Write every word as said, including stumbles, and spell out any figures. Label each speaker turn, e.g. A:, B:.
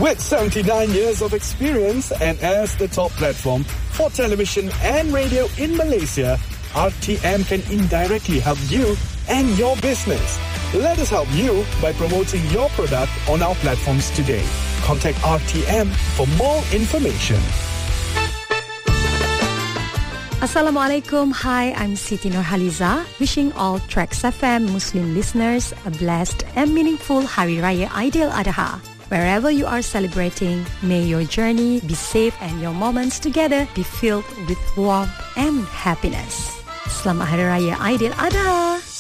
A: With seventy-nine years of experience and as the top platform for television and radio in Malaysia, R T M can indirectly help you and your business. Let us help you by promoting your product on our platforms today. Contact R T M for more information.
B: Assalamualaikum. Hi, I'm Siti Nurhaliza, wishing all Tracks F M Muslim listeners a blessed and meaningful Hari Raya Aidiladha. Wherever you are celebrating, may your journey be safe and your moments together be filled with warmth and happiness. Selamat Hari Raya Aidiladha.